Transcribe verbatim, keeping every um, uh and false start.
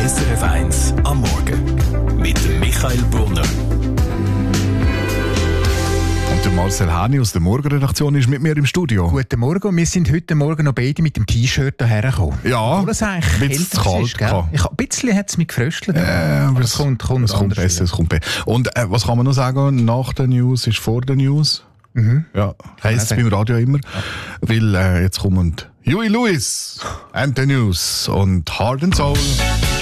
S R F eins am Morgen mit dem Michael Brunner. Und der Marcel Hani aus der Morgenredaktion ist mit mir im Studio. Guten Morgen. Wir sind heute Morgen noch beide mit dem T-Shirt hierher gekommen. Ja, Obwohl es eigentlich ein bisschen kälter kalt ist, gell? gehabt. Ich, ein bisschen hat es mich gefröstelt. Äh, aber es kommt, kommt, es kommt anders besser, wieder. es kommt besser. Und äh, was kann man noch sagen? Nach der News ist vor der News. Mhm. Ja, heisst es sagen. beim Radio immer. Ja. Weil äh, jetzt kommen Huey Lewis and the News und Heart and Soul.